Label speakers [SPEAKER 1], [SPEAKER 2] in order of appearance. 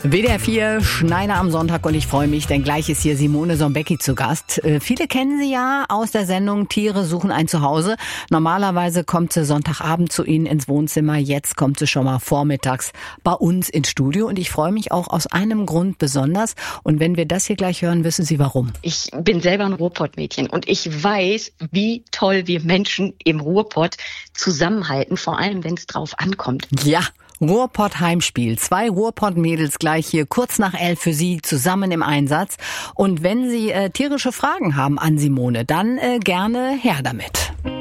[SPEAKER 1] WDR 4, Schneider am Sonntag und ich freue mich, denn gleich ist hier Simone Sonbecki zu Gast. Viele kennen sie ja aus der Sendung Tiere suchen ein Zuhause. Normalerweise kommt sie Sonntagabend zu Ihnen ins Wohnzimmer. Jetzt kommt sie schon mal vormittags bei uns ins Studio und ich freue mich auch aus einem Grund besonders. Und wenn wir das hier gleich hören, wissen Sie warum.
[SPEAKER 2] Ich bin selber ein Ruhrpott-Mädchen und ich weiß, wie toll wir Menschen im Ruhrpott zusammenhalten, vor allem wenn es drauf ankommt.
[SPEAKER 1] Ja. Ruhrpott-Heimspiel. 2 Ruhrpott-Mädels gleich hier kurz nach 11 für Sie zusammen im Einsatz. Und wenn Sie tierische Fragen haben an Simone, dann gerne her damit.